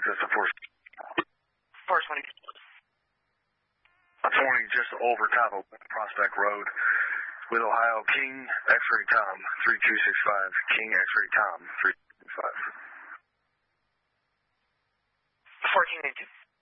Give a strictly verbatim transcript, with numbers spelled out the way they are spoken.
access to four. four twenty. Forty just over top of Prospect Road with Ohio King X-Ray Tom three two six five. King X-Ray Tom three two six five. fourteen eighty-two.